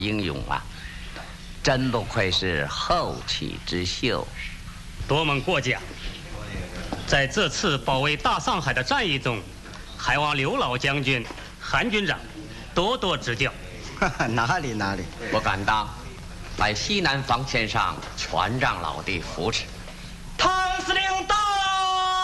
英勇啊，真不愧是后起之秀。 多蒙过奖。在这次保卫大上海的战役中，还望刘老将军、韩军长多多指教。 哪里， 不敢当，在西南防线上全让老弟扶持。 唐司令